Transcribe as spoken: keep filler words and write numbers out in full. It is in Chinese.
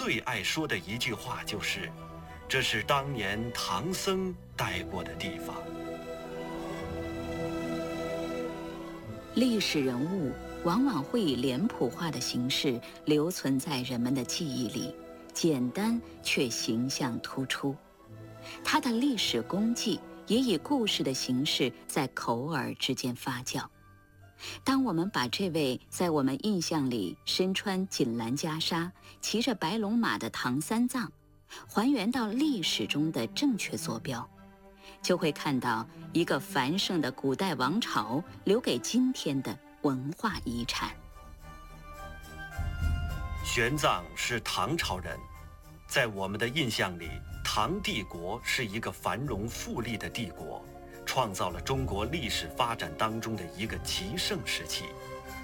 最爱说的一句话就是：这是当年唐僧待过的地方。 历史人物往往会以脸谱化的形式留存在人们的记忆里，简单却形象突出。他的历史功绩也以故事的形式在口耳之间发酵。当我们把这位在我们印象里身穿锦兰袈裟、骑着白龙马的唐三藏还原到历史中的正确坐标，就会看到一个繁盛的古代王朝留给今天的文化遗产。 玄奘是唐朝人，在我们的印象里，唐帝国是一个繁荣富丽的帝国，创造了中国历史发展当中的一个极盛时期。